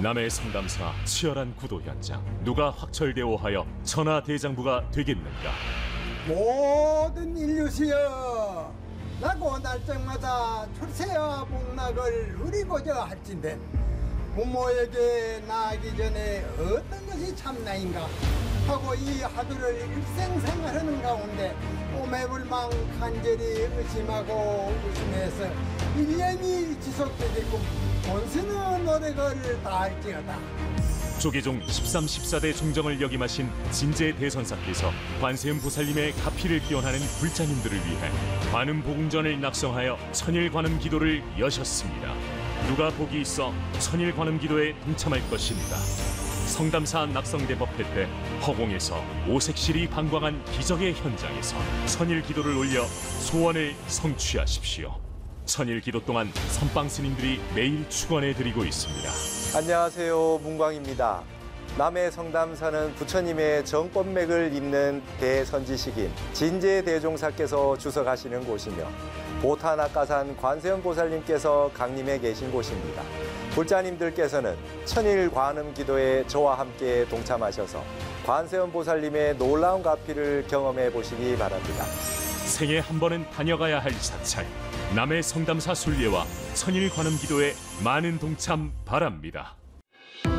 남해 성담사 치열한 구도 현장. 누가 확철대오하여 천하대장부가 되겠는가? 모든 인류시여, 나고 날짜마다 출세와 복락을 누리고자 할진대 부모에게 나아가기 전에 어떤 것이 참나인가 하고 이 하루를 일생생활하는 가운데 오매불망 간절히 의심하고 의심해서 1년이 지속되게끔 온수는 노력을 다할지어다. 조계종 13, 14대 종정을 역임하신 진제 대선사께서 관세음 보살님의 가피를 기원하는 불자님들을 위해 관음복음전을 낙성하여 천일관음 기도를 여셨습니다. 누가 복이 있어 천일관음 기도에 동참할 것인가? 성담사 낙성대법회 때 허공에서 오색실이 방광한 기적의 현장에서 천일 기도를 올려 소원을 성취하십시오. 천일 기도 동안 선방 스님들이 매일 축원해 드리고 있습니다. 안녕하세요, 문광입니다. 남해 성담사는 부처님의 정법맥을 잇는 대선지식인 진제대종사께서 주석하시는 곳이며 보타낙가산 관세음보살님께서 강림해 계신 곳입니다. 불자님들께서는 천일 관음 기도에 저와 함께 동참하셔서 관세음보살님의 놀라운 가피를 경험해 보시기 바랍니다. 생애 한 번은 다녀가야 할 사찰, 남해 성담사 순례와 천일 관음 기도에 많은 동참 바랍니다.